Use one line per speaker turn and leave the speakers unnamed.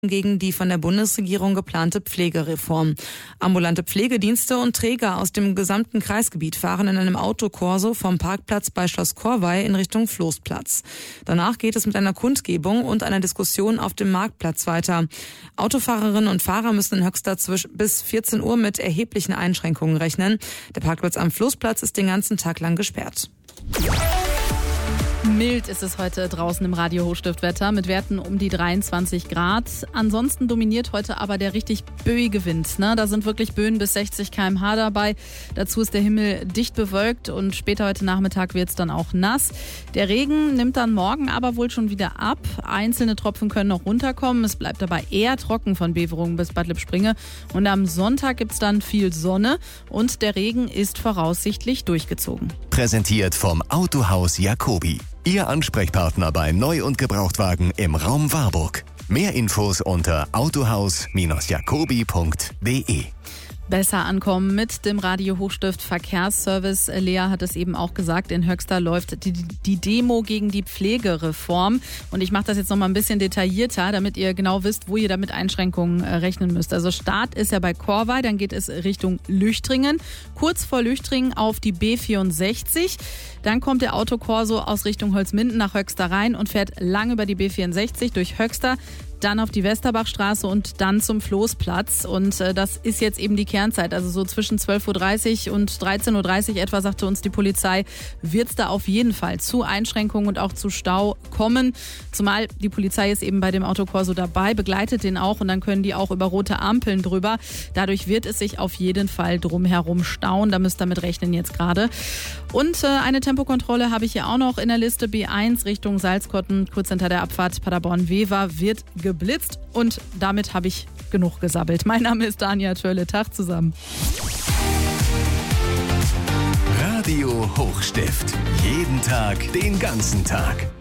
gegen die von der Bundesregierung geplante Pflegereform. Ambulante Pflegedienste und Träger aus dem gesamten Kreisgebiet fahren in einem Autokorso vom Parkplatz bei Schloss Korvey in Richtung Floßplatz. Danach geht es mit einer Kundgebung und einer Diskussion auf dem Marktplatz weiter. Autofahrerinnen und Fahrer müssen in Höxter bis 14 Uhr mit erheblichen Einschränkungen rechnen. Der Parkplatz am Floßplatz ist den ganzen Tag lang gesperrt.
Mild ist es heute draußen im Radio Hochstiftwetter mit Werten um die 23 Grad. Ansonsten dominiert heute aber der richtig böige Wind. Da sind wirklich Böen bis 60 km/h dabei. Dazu ist der Himmel dicht bewölkt und später heute Nachmittag wird es dann auch nass. Der Regen nimmt dann morgen aber wohl schon wieder ab. Einzelne Tropfen können noch runterkommen. Es bleibt aber eher trocken von Beverungen bis Bad Lippspringe. Und am Sonntag gibt es dann viel Sonne und der Regen ist voraussichtlich durchgezogen.
Präsentiert vom Autohaus Jacobi. Ihr Ansprechpartner bei Neu- und Gebrauchtwagen im Raum Warburg. Mehr Infos unter autohaus-jacobi.de.
Besser ankommen mit dem Radio Hochstift Verkehrsservice. Lea hat es eben auch gesagt, in Höxter läuft die Demo gegen die Pflegereform. Und ich mache das jetzt nochmal ein bisschen detaillierter, damit ihr genau wisst, wo ihr da mit Einschränkungen rechnen müsst. Also Start ist ja bei Korvey, dann geht es Richtung Lüchtringen. Kurz vor Lüchtringen auf die B64. Dann kommt der Autokorso aus Richtung Holzminden nach Höxter rein und fährt lang über die B64 durch Höxter, dann auf die Westerbachstraße und dann zum Floßplatz. Und das ist jetzt eben die Kernzeit. Also so zwischen 12.30 Uhr und 13.30 Uhr etwa, sagte uns die Polizei, wird es da auf jeden Fall zu Einschränkungen und auch zu Stau kommen. Zumal die Polizei ist eben bei dem Autokorso dabei, begleitet den auch und dann können die auch über rote Ampeln drüber. Dadurch wird es sich auf jeden Fall drumherum stauen. Da müsst ihr mit rechnen jetzt gerade. Und eine Tempokontrolle habe ich hier auch noch in der Liste. B1 Richtung Salzkotten, kurz hinter der Abfahrt Paderborn-Wever, wird geblitzt und damit habe ich genug gesabbelt. Mein Name ist Dania Törle. Tag zusammen.
Radio Hochstift. Jeden Tag, den ganzen Tag.